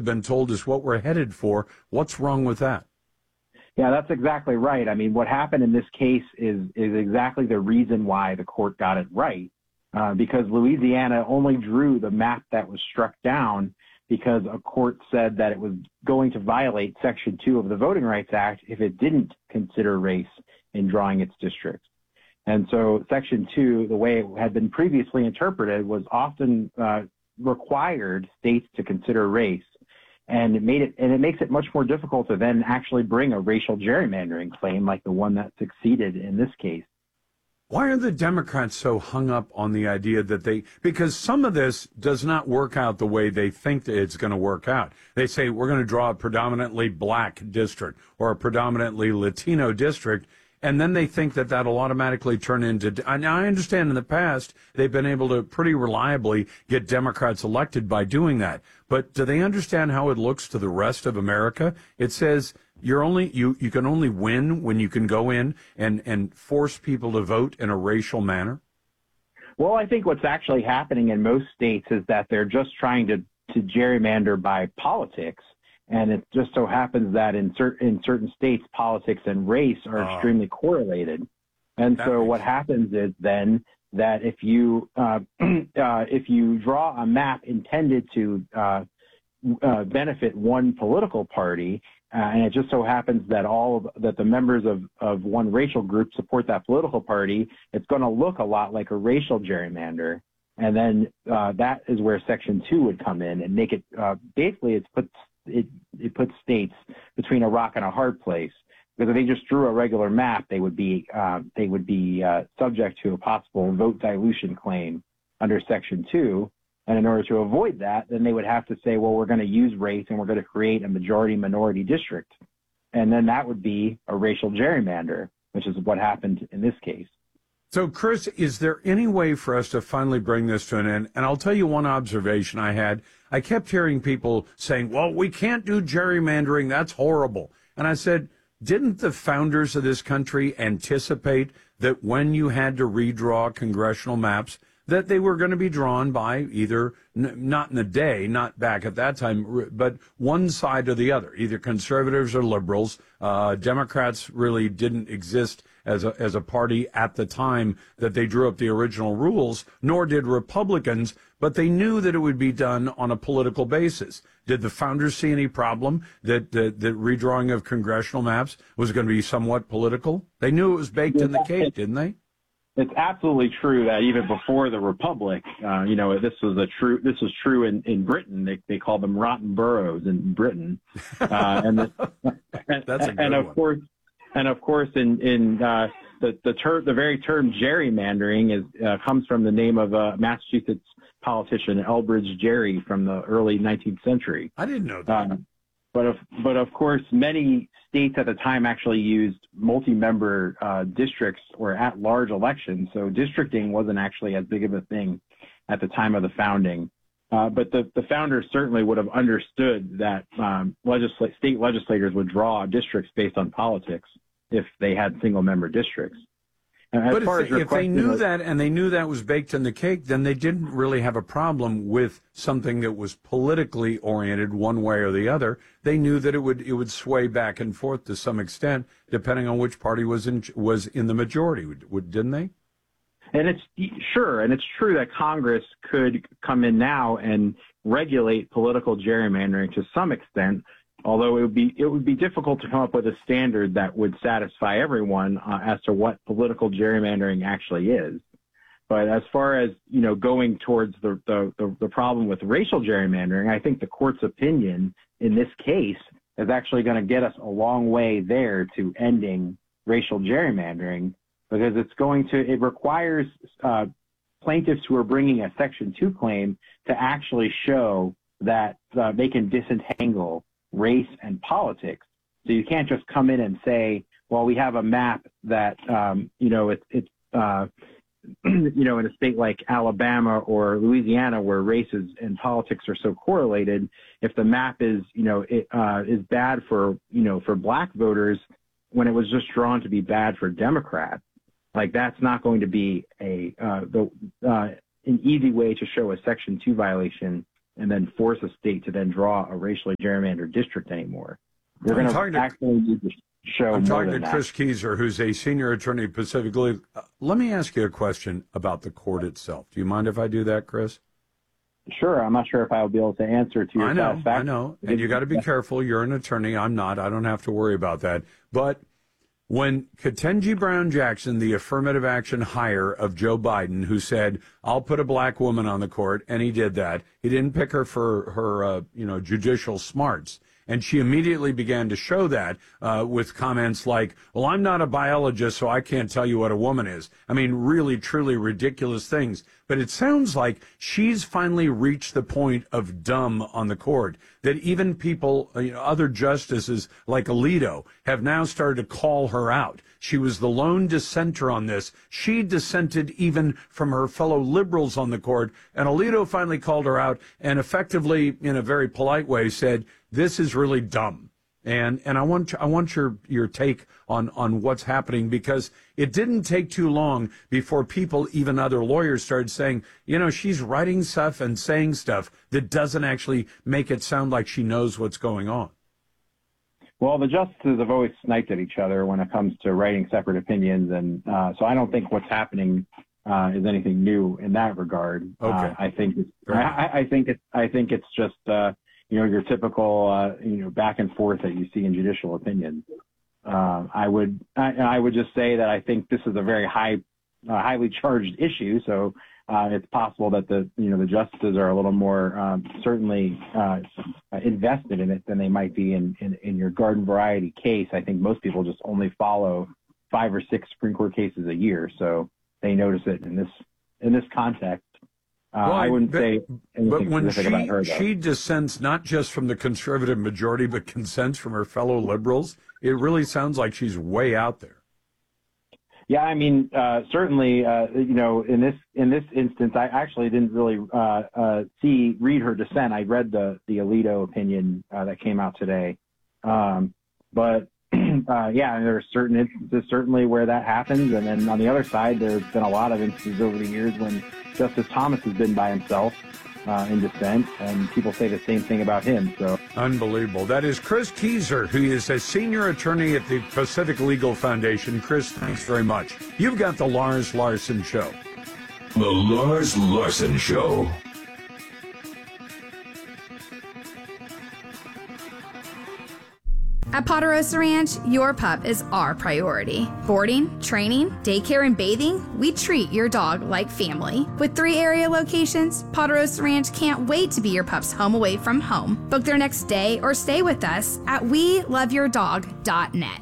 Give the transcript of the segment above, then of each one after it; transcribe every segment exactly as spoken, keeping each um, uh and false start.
been told is what we're headed for. What's wrong with that? Yeah, that's exactly right. I mean, what happened in this case is is exactly the reason why the court got it right, uh, because Louisiana only drew the map that was struck down because a court said that it was going to violate Section two of the Voting Rights Act if it didn't consider race in drawing its districts. And so Section two, the way it had been previously interpreted, was often uh, required states to consider race. And it made it, and it makes it much more difficult to then actually bring a racial gerrymandering claim like the one that succeeded in this case. Why are the Democrats so hung up on the idea that they, because some of this does not work out the way they think that it's going to work out. They say we're going to draw a predominantly black district or a predominantly Latino district, and then they think that that'll automatically turn into, now I understand in the past they've been able to pretty reliably get Democrats elected by doing that. But do they understand how it looks to the rest of America? It says you're only, you, you can only win when you can go in and, and force people to vote in a racial manner. Well, I think what's actually happening in most states is that they're just trying to, to gerrymander by politics. And it just so happens that in, cer- in certain states, politics and race are oh. extremely correlated. And that so what sense. happens is then that if you uh, uh, if you draw a map intended to uh, uh, benefit one political party, uh, and it just so happens that all of, that the members of, of one racial group support that political party, it's going to look a lot like a racial gerrymander. And then uh, that is where Section two would come in and make it uh, basically it's put It, it puts states between a rock and a hard place, because if they just drew a regular map, they would be uh, they would be uh, subject to a possible vote dilution claim under Section two. And in order to avoid that, then they would have to say, well, we're going to use race and we're going to create a majority-minority district. And then that would be a racial gerrymander, which is what happened in this case. So, Chris, is there any way for us to finally bring this to an end? And I'll tell you one observation I had. I kept hearing people saying, well, we can't do gerrymandering. That's horrible. And I said, didn't the founders of this country anticipate that when you had to redraw congressional maps, that they were going to be drawn by either, n- not in the day, not back at that time, but one side or the other, either conservatives or liberals. Uh, Democrats really didn't exist as a, as a party at the time that they drew up the original rules, nor did Republicans, but they knew that it would be done on a political basis. Did the founders see any problem that the redrawing of congressional maps was going to be somewhat political? They knew it was baked in the cake, didn't they? It's absolutely true that even before the Republic, uh, you know, this was a true. This was true in, in Britain. They they called them rotten boroughs in Britain, uh, and the, and, That's a good and of one. course, and of course, in in uh, the the term, the very term gerrymandering is uh, comes from the name of a Massachusetts politician, Elbridge Gerry, from the early nineteenth century. I didn't know that. Um, But of, but of course, many states at the time actually used multi-member uh, districts or at-large elections. So districting wasn't actually as big of a thing at the time of the founding. Uh, but the, the founders certainly would have understood that um, legisl- state legislators would draw districts based on politics if they had single-member districts. As but far if, as they, if they knew was, that and they knew that was baked in the cake, then they didn't really have a problem with something that was politically oriented one way or the other. They knew that it would it would sway back and forth to some extent, depending on which party was in was in the majority, would, didn't they? And it's sure, and it's true that Congress could come in now and regulate political gerrymandering to some extent. Although it would be it would be difficult to come up with a standard that would satisfy everyone uh, as to what political gerrymandering actually is. But as far as, you know, going towards the, the, the, the problem with racial gerrymandering, I think the court's opinion in this case is actually going to get us a long way there to ending racial gerrymandering, because it's going to it requires uh, plaintiffs who are bringing a Section two claim to actually show that uh, they can disentangle race and politics. So you can't just come in and say, well, we have a map that, um, you know, it's, it's uh, you know, in a state like Alabama or Louisiana where races and politics are so correlated, if the map is, you know, it, uh, is bad for, you know, for black voters when it was just drawn to be bad for Democrats, like that's not going to be a, uh, the, uh, an easy way to show a Section two violation and then force a state to then draw a racially gerrymandered district anymore. We're I'm going to talking actually need to show I'm more talking than to that. Chris Keyser, who's a senior attorney at Pacific Legal. Uh, let me ask you a question about the court itself. Do you mind if I do that, Chris? Sure. I'm not sure if I'll be able to answer to your I know, satisfaction. I know. And you got to be careful. You're an attorney. I'm not. I don't have to worry about that. But when Ketanji Brown Jackson, the affirmative action hire of Joe Biden, who said, I'll put a black woman on the court, and he did that. He didn't pick her for her, uh, you know, judicial smarts. And she immediately began to show that uh, with comments like, well, I'm not a biologist, so I can't tell you what a woman is. I mean, really, truly ridiculous things. But it sounds like she's finally reached the point of dumb on the court, that even people, you know, other justices like Alito have now started to call her out. She was the lone dissenter on this. She dissented even from her fellow liberals on the court. And Alito finally called her out and effectively, in a very polite way, said, this is really dumb. And and I want I want your your take on on what's happening, because it didn't take too long before people, even other lawyers, started saying, you know, she's writing stuff and saying stuff that doesn't actually make it sound like she knows what's going on. Well, the justices have always sniped at each other when it comes to writing separate opinions, and uh, so I don't think what's happening uh, is anything new in that regard. Okay. Uh, I think it's, I, I think it's I think it's just uh, you know, your typical uh, you know, back and forth that you see in judicial opinions. Uh, I would I, I would just say that I think this is a very high uh, highly charged issue, so. Uh, it's possible that the you know the justices are a little more um, certainly uh, invested in it than they might be in, in, in your garden variety case. I think most people just only follow five or six Supreme Court cases a year, so they notice it in this in this context. Uh, well, I wouldn't but, say anything but when specific she about her, though. she dissents not just from the conservative majority, but consents from her fellow liberals, it really sounds like she's way out there. Yeah, I mean, uh, certainly, uh, you know, in this in this instance, I actually didn't really uh, uh, see read her dissent. I read the the Alito opinion uh, that came out today, um, but uh, yeah, there are certain instances certainly where that happens, and then on the other side, there's been a lot of instances over the years when Justice Thomas has been by himself uh, in dissent, and people say the same thing about him. So unbelievable. That is Chris Keyser, who is a senior attorney at the Pacific Legal Foundation. Chris, thanks very much. You've got the Lars Larson Show. The Lars Larson Show. At Ponderosa Ranch, your pup is our priority. Boarding, training, daycare, and bathing, we treat your dog like family. With three area locations, Ponderosa Ranch can't wait to be your pup's home away from home. Book their next day or stay with us at we love your dog dot net.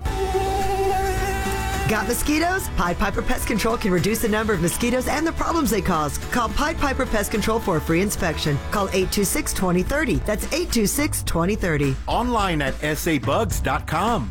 Got mosquitoes? Pied Piper Pest Control can reduce the number of mosquitoes and the problems they cause. Call Pied Piper Pest Control for a free inspection. Call eight two six, two zero three zero. That's eight two six, two zero three zero. Online at s a bugs dot com.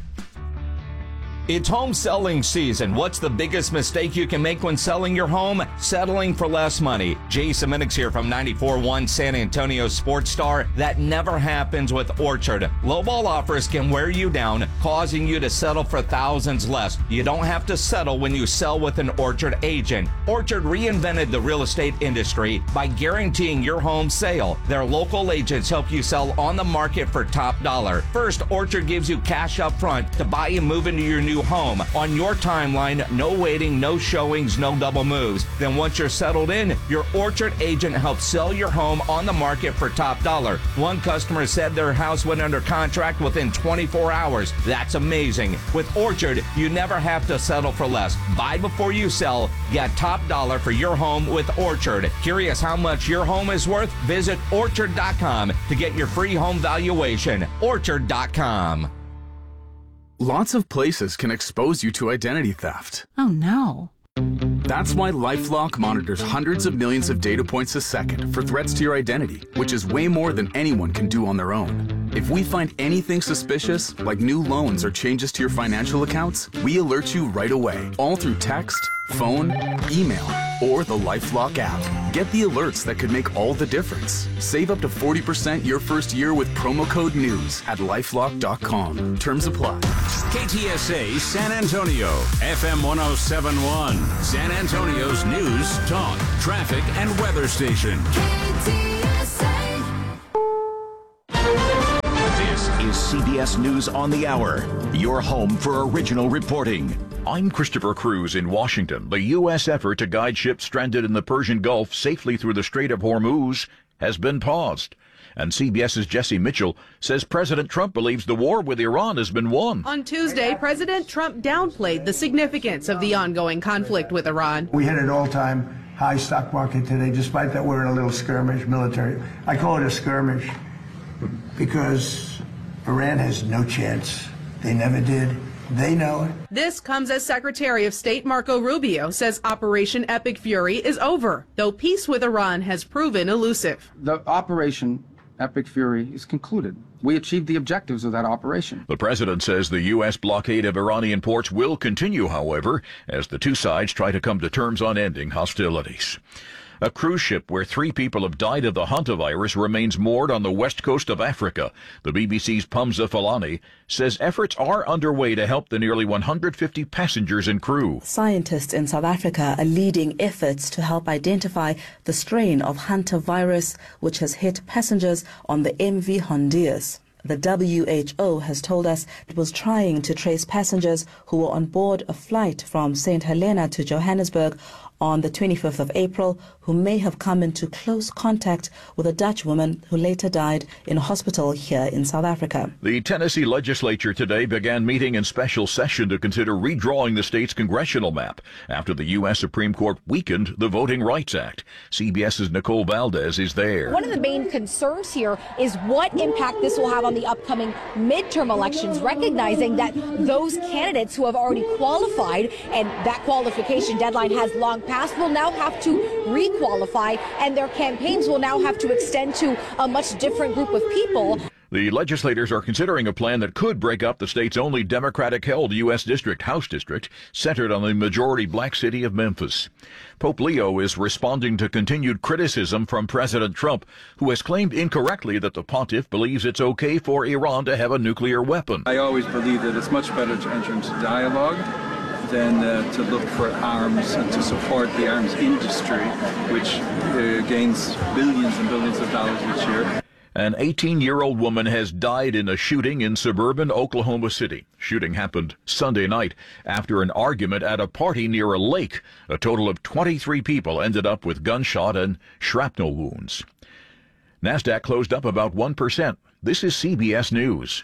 It's home selling season. What's the biggest mistake you can make when selling your home? Settling for less money. Jason Minix here from ninety-four point one San Antonio Sports Star. That never happens with Orchard. Lowball offers can wear you down, causing you to settle for thousands less. You don't have to settle when you sell with an Orchard agent. Orchard reinvented the real estate industry by guaranteeing your home sale. Their local agents help you sell on the market for top dollar. First, Orchard gives you cash up front to buy and move into your new home on your timeline. No waiting, no showings, no double moves. Then once you're settled in, your Orchard agent helps sell your home on the market for top dollar. One customer said their house went under contract within twenty-four hours. That's amazing. With Orchard, you never have to settle for less. Buy before you sell. Get top dollar for your home with Orchard. Curious how much your home is worth? Visit orchard dot com to get your free home valuation. orchard dot com. Lots of places can expose you to identity theft. Oh no. That's why LifeLock monitors hundreds of millions of data points a second for threats to your identity, which is way more than anyone can do on their own. If we find anything suspicious, like new loans or changes to your financial accounts, we alert you right away, all through text, phone, email, or the LifeLock app. Get the alerts that could make all the difference. Save up to forty percent your first year with promo code NEWS at lifelock dot com. Terms apply. K T S A San Antonio, F M one oh seven point one, San Antonio's news, talk, traffic, and weather station. K T S A This is C B S News on the Hour, your home for original reporting. I'm Christopher Cruz in Washington. The U S effort to guide ships stranded in the Persian Gulf safely through the Strait of Hormuz has been paused. And CBS's Jesse Mitchell says President Trump believes the war with Iran has been won. On Tuesday, President Trump downplayed the significance of the ongoing conflict with Iran. We hit an all-time high stock market today, despite that we're in a little skirmish, military. I call it a skirmish because Iran has no chance. They never did. They know it. This comes as Secretary of State Marco Rubio says Operation Epic Fury is over, though peace with Iran has proven elusive. The Operation Epic Fury is concluded. We achieved the objectives of that operation. The president says the U S blockade of Iranian ports will continue, however, as the two sides try to come to terms on ending hostilities. A cruise ship where three people have died of the hantavirus remains moored on the west coast of Africa. The B B C's Pumza Falani says efforts are underway to help the nearly one hundred fifty passengers and crew. Scientists in South Africa are leading efforts to help identify the strain of hantavirus which has hit passengers on the M V Hondias. The W H O has told us it was trying to trace passengers who were on board a flight from Saint Helena to Johannesburg on the twenty-fifth of April, who may have come into close contact with a Dutch woman who later died in a hospital here in South Africa. The Tennessee legislature today began meeting in special session to consider redrawing the state's congressional map after the U S Supreme Court weakened the Voting Rights Act. CBS's Nicole Valdez is there. One of the main concerns here is what impact this will have on the upcoming midterm elections, recognizing that those candidates who have already qualified, and that qualification deadline has long passed, will now have to requalify, and their campaigns will now have to extend to a much different group of people. The legislators are considering a plan that could break up the state's only Democratic-held U S district, House District, centered on the majority black city of Memphis. Pope Leo is responding to continued criticism from President Trump, who has claimed incorrectly that the pontiff believes it's okay for Iran to have a nuclear weapon. I always believe that it's much better to enter into dialogue than uh, to look for arms and to support the arms industry, which uh, gains billions and billions of dollars each year. An eighteen-year-old woman has died in a shooting in suburban Oklahoma City. Shooting happened Sunday night after an argument at a party near a lake. A total of twenty-three people ended up with gunshot and shrapnel wounds. NASDAQ closed up about one percent. This is C B S News.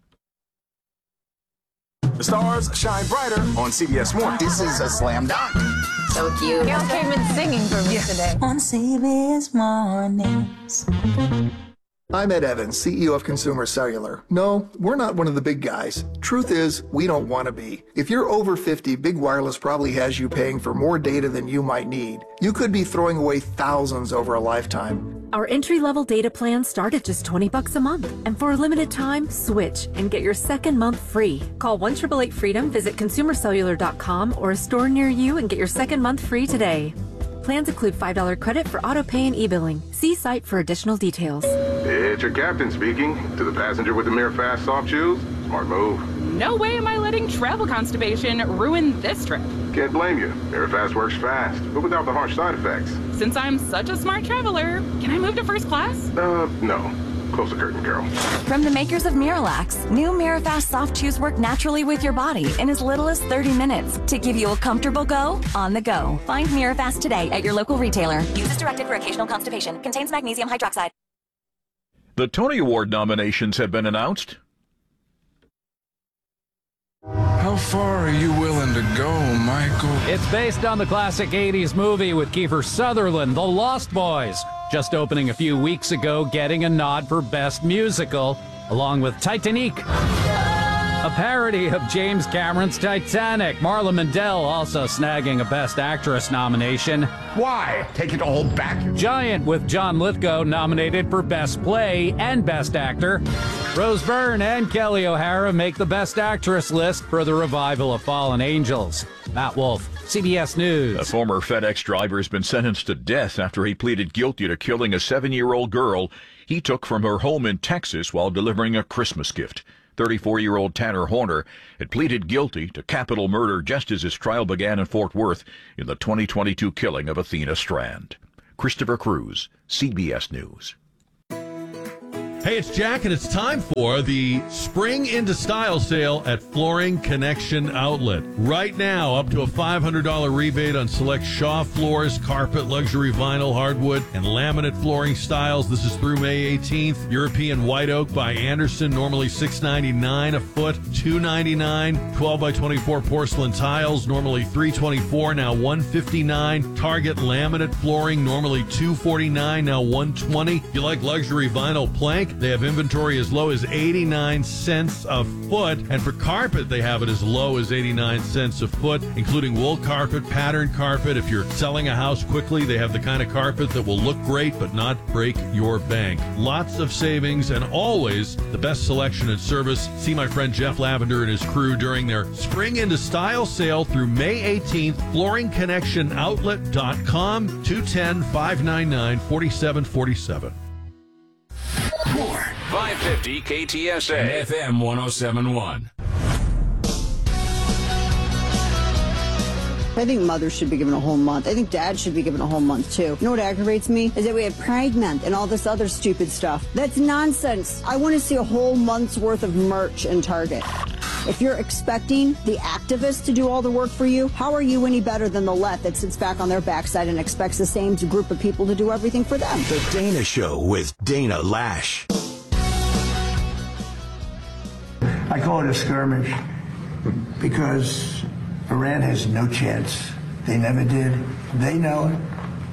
The stars shine brighter on C B S Mornings. This is a slam dunk. So cute. Gail came in singing for me yeah. today. On C B S Mornings. I'm Ed Evans, C E O of Consumer Cellular. No, we're not one of the big guys. Truth is, we don't want to be. If you're over fifty, Big Wireless probably has you paying for more data than you might need. You could be throwing away thousands over a lifetime. Our entry-level data plans start at just twenty bucks a month. And for a limited time, switch and get your second month free. Call one eight eight eight freedom, visit consumer cellular dot com or a store near you and get your second month free today. Plans include five dollars credit for auto pay and e-billing. See site for additional details. It's your captain speaking. To the passenger with the MiraFast soft shoes, smart move. No way am I letting travel constipation ruin this trip. Can't blame you. MiraFast works fast, but without the harsh side effects. Since I'm such a smart traveler, can I move to first class? Uh, no. Close the curtain, Carol. From the makers of Miralax, new MiraFast soft chews work naturally with your body in as little as thirty minutes to give you a comfortable go on the go. Find MiraFast today at your local retailer. Use as directed for occasional constipation. Contains magnesium hydroxide. The Tony Award nominations have been announced. How far are you willing to go, Michael? It's based on the classic eighties movie with Kiefer Sutherland, The Lost Boys, just opening a few weeks ago, getting a nod for Best Musical, along with Titanic, a parody of James Cameron's Titanic. Marla Mandel also snagging a Best Actress nomination. Why? Take it all back. Giant with John Lithgow nominated for Best Play and Best Actor. Rose Byrne and Kelly O'Hara make the Best Actress list for the revival of Fallen Angels. Matt Wolf, C B S News. A former FedEx driver has been sentenced to death after he pleaded guilty to killing a seven-year-old girl he took from her home in Texas while delivering a Christmas gift. thirty-four-year-old Tanner Horner had pleaded guilty to capital murder just as his trial began in Fort Worth in the twenty twenty-two killing of Athena Strand. Christopher Cruz, C B S News. Hey, it's Jack, and it's time for the Spring into Style sale at Flooring Connection Outlet. Right now, up to a five hundred dollars rebate on select Shaw floors, carpet, luxury vinyl, hardwood, and laminate flooring styles. This is through May eighteenth. European White Oak by Anderson, normally six ninety-nine a foot, two ninety-nine. twelve by twenty-four porcelain tiles, normally three twenty-four, now one fifty-nine. Target laminate flooring, normally two forty-nine, now one twenty. If you like luxury vinyl plank, they have inventory as low as eighty-nine cents a foot. And for carpet, they have it as low as eighty-nine cents a foot, including wool carpet, patterned carpet. If you're selling a house quickly, they have the kind of carpet that will look great but not break your bank. Lots of savings and always the best selection and service. See my friend Jeff Lavender and his crew during their Spring into Style sale through May eighteenth. flooring connection outlet dot com, two one zero, five nine nine, four seven four seven. More five fifty K T S A and F M one oh seven point one. I think mothers should be given a whole month. I think dads should be given a whole month, too. You know what aggravates me? Is that we have Pride Month and all this other stupid stuff. That's nonsense. I want to see a whole month's worth of merch in Target. If you're expecting the activists to do all the work for you, how are you any better than the left that sits back on their backside and expects the same group of people to do everything for them? The Dana Show with Dana Lash. I call it a skirmish because Iran has no chance. They never did. They know it.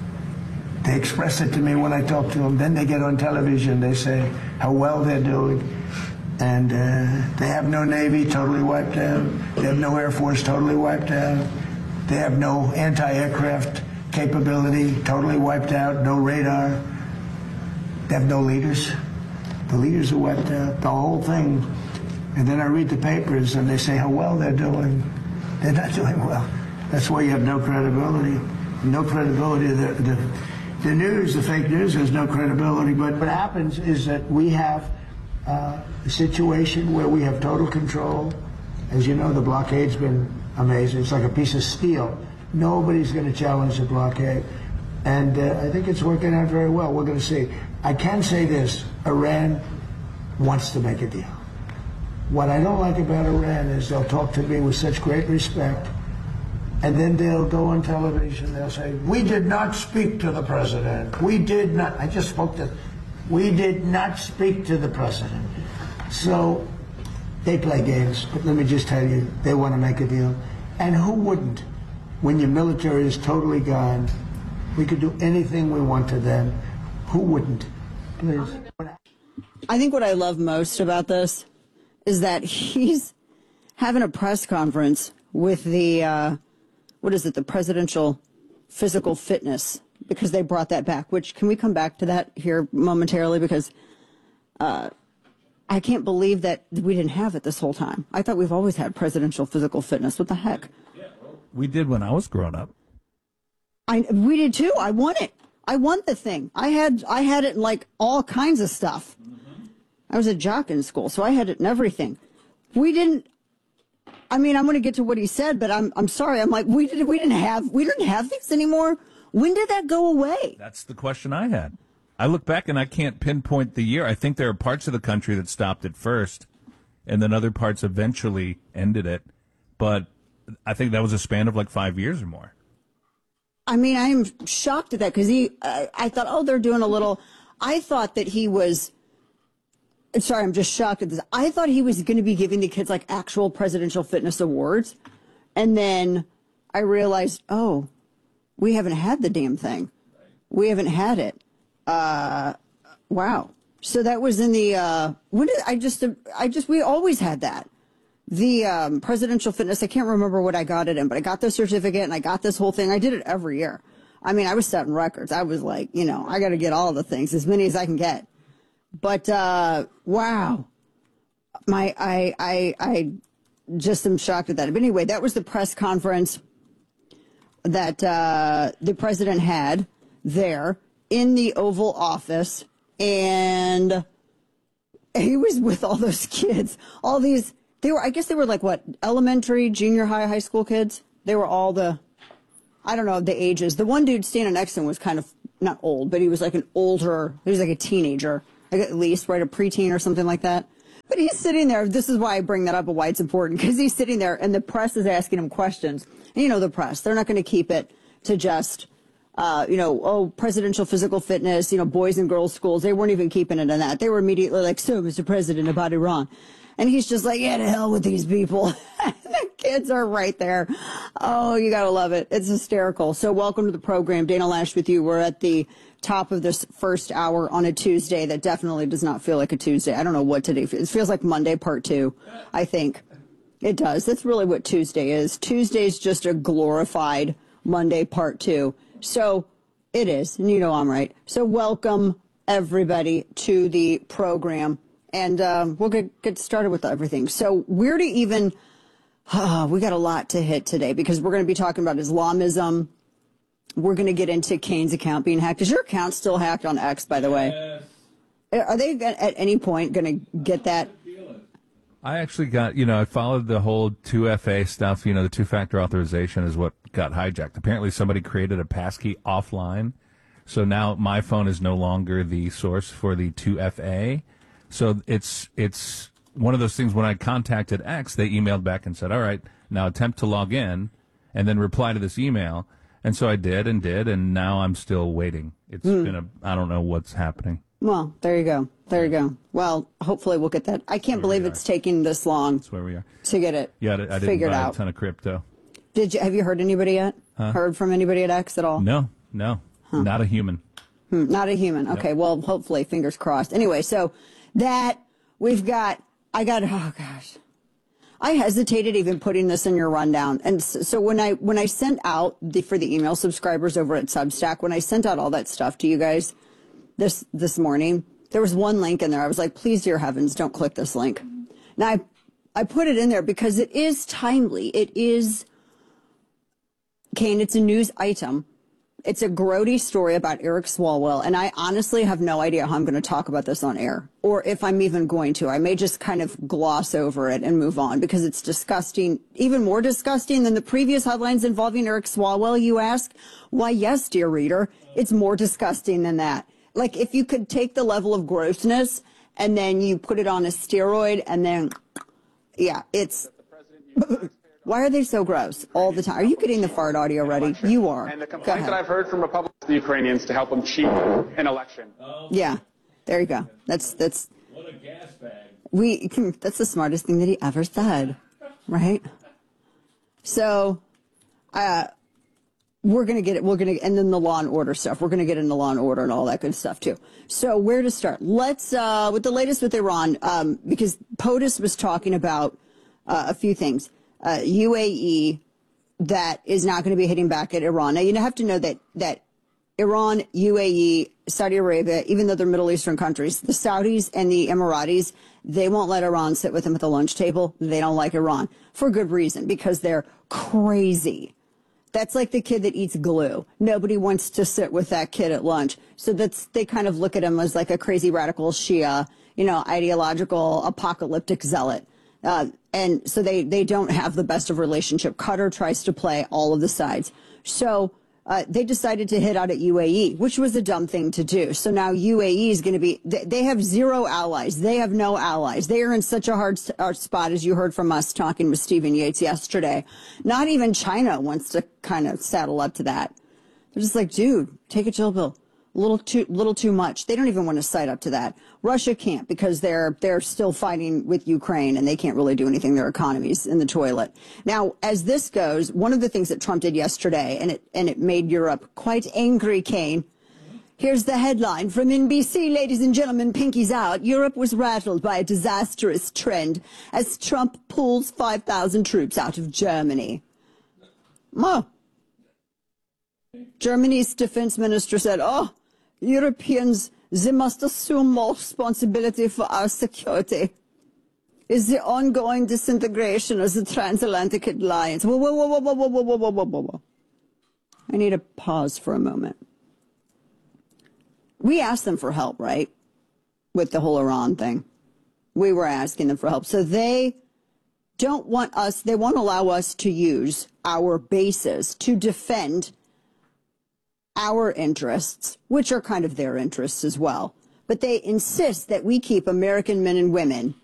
They express it to me when I talk to them. Then they get on television. They say how well they're doing. And uh, they have no Navy, totally wiped out. They have no Air Force, totally wiped out. They have no anti-aircraft capability, totally wiped out. No radar. They have no leaders. The leaders are wiped out. The whole thing. And then I read the papers and they say how well they're doing. They're not doing well. That's why you have no credibility. No credibility. The, the, the news, the fake news has no credibility. But what happens is that we have uh, a situation where we have total control. As you know, the blockade's been amazing. It's like a piece of steel. Nobody's going to challenge the blockade. And uh, I think it's working out very well. We're going to see. I can say this. Iran wants to make a deal. What I don't like about Iran is they'll talk to me with such great respect, and then they'll go on television, they'll say, we did not speak to the president. We did not. I just spoke to, we did not speak to the president. So they play games, but let me just tell you, they want to make a deal. And who wouldn't? When your military is totally gone, we could do anything we want to them. Who wouldn't? Please. I think what I love most about this is that he's having a press conference with the, uh, what is it, the presidential physical fitness, because they brought that back, which, can we come back to that here momentarily? Because uh, I can't believe that we didn't have it this whole time. I thought we've always had presidential physical fitness. What the heck? We did when I was growing up. I, we did too. I won it. I won the thing. I had, I had it in like all kinds of stuff. I was a jock in school, so I had it in everything. We didn't. I mean, I'm going to get to what he said, but I'm I'm sorry. I'm like, we didn't we didn't have we didn't have things anymore. When did that go away? That's the question I had. I look back and I can't pinpoint the year. I think there are parts of the country that stopped it first, and then other parts eventually ended it. But I think that was a span of like five years or more. I mean, I'm shocked at that because he. Uh, I thought, oh, they're doing a little. I thought that he was. Sorry, I'm just shocked at this. I thought he was going to be giving the kids like actual presidential fitness awards. And then I realized, oh, we haven't had the damn thing. We haven't had it. Uh, wow. So that was in the, uh, when did I just, I just, we always had that. The um, presidential fitness, I can't remember what I got it in, but I got the certificate and I got this whole thing. I did it every year. I mean, I was setting records. I was like, you know, I got to get all the things, as many as I can get. But, uh, wow, my, I, I, I just am shocked at that. But anyway, that was the press conference that, uh, the president had there in the Oval Office. And he was with all those kids, all these, they were, I guess they were like what, elementary, junior high, high school kids. They were all the, I don't know, the ages. The one dude standing next to him was kind of not old, but he was like an older, he was like a teenager. at least, right? A preteen or something like that. But he's sitting there. This is why I bring that up and why it's important, because he's sitting there and the press is asking him questions. And you know, the press, they're not going to keep it to just, uh, you know, oh, presidential physical fitness, you know, boys and girls schools. They weren't even keeping it in that. They were immediately like, so, Mister President, about Iran. And he's just like, yeah, to hell with these people. The kids are right there. Oh, you got to love it. It's hysterical. So welcome to the program. Dana Loesch with you. We're at the top of this first hour on a Tuesday that definitely does not feel like a Tuesday. I don't know what today feels. It feels like Monday part two, I think. It does. That's really what Tuesday is. Tuesday is just a glorified Monday part two. So it is. And you know I'm right. So welcome, everybody, to the program. And um, we'll get, get started with everything. So we're to even, uh, we got a lot to hit today because we're going to be talking about Islamism. We're going to get into Kane's account being hacked. Is your account still hacked on X, by the way? Yes. Are they at any point going to get that? I actually got, you know, I followed the whole two F A stuff. You know, the two-factor authorization is what got hijacked. Apparently somebody created a passkey offline. So now my phone is no longer the source for the two F A. So it's it's one of those things. When I contacted X, they emailed back and said, all right, now attempt to log in and then reply to this email. And so I did and did, and now I'm still waiting. It's mm. been a, I don't know what's happening. Well, there you go. There you go. Well, hopefully we'll get that. I can't believe it's taking this long. That's where we are. To get it yeah, I didn't figured buy out. a ton of crypto. Did you? Have you heard anybody yet? Huh? Heard from anybody at X at all? No, no, huh. Not a human. Hmm, not a human. Okay, nope. Well, hopefully, fingers crossed. Anyway, so that we've got, I got, oh gosh. I hesitated even putting this in your rundown. And so when I when I sent out the, for the email subscribers over at Substack, when I sent out all that stuff to you guys this this morning, there was one link in there. I was like, please, dear heavens, don't click this link. Now, I, I put it in there because it is timely. It is, Kane, it's a news item. It's a grody story about Eric Swalwell, and I honestly have no idea how I'm going to talk about this on air, or if I'm even going to. I may just kind of gloss over it and move on because it's disgusting, even more disgusting than the previous headlines involving Eric Swalwell, you ask? Why, yes, dear reader, it's more disgusting than that. Like, if you could take the level of grossness and then you put it on a steroid and then, yeah, it's... Why are they so gross all the time? Are you getting the fart audio ready? You are. And the complaint that I've heard from Republicans to the Ukrainians to help them cheat an election. Yeah, there you go. That's that's. What a gas bag. We. That's the smartest thing that he ever said, right? So, uh, we're gonna get it. We're gonna, and then the Law and Order stuff. We're gonna get into Law and Order and all that good stuff too. So, where to start? Let's uh, with the latest with Iran, um, because POTUS was talking about uh, a few things. Uh, U A E that is not going to be hitting back at Iran. Now, you have to know that that Iran, U A E, Saudi Arabia, even though they're Middle Eastern countries, the Saudis and the Emiratis, they won't let Iran sit with them at the lunch table. They don't like Iran for good reason, because they're crazy. That's like the kid that eats glue. Nobody wants to sit with that kid at lunch. So that's, they kind of look at him as like a crazy radical Shia, you know, ideological apocalyptic zealot. Uh, and so they, they don't have the best of relationship. Qatar tries to play all of the sides. So uh, they decided to hit out at U A E, which was a dumb thing to do. So now U A E is going to be, they, they have zero allies. They have no allies. They are in such a hard, hard spot, as you heard from us talking with Stephen Yates yesterday. Not even China wants to kind of saddle up to that. They're just like, dude, take a chill pill. A little too, little too much. They don't even want to side up to that. Russia can't, because they're they're still fighting with Ukraine and they can't really do anything. Their economy's in the toilet. Now, as this goes, one of the things that Trump did yesterday, and it and it made Europe quite angry, Kane. Here's the headline from N B C, ladies and gentlemen, pinkies out. Europe was rattled by a disastrous trend as Trump pulls five thousand troops out of Germany. Oh. Germany's defense minister said, oh, Europeans, they must assume more responsibility for our security. Is the ongoing disintegration of the transatlantic alliance. Whoa, whoa, whoa, whoa, whoa, whoa, whoa, whoa, whoa, whoa. I need to pause for a moment. We asked them for help, right? With the whole Iran thing. We were asking them for help. So they don't want us, they won't allow us to use our bases to defend our interests, which are kind of their interests as well. but they insist that we keep American men and women